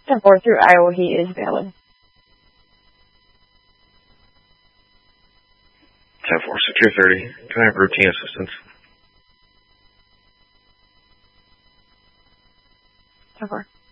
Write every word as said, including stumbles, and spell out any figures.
ten four through Iowa Heat is valid. ten four, Secure thirty. Can I have routine assistance? ten four.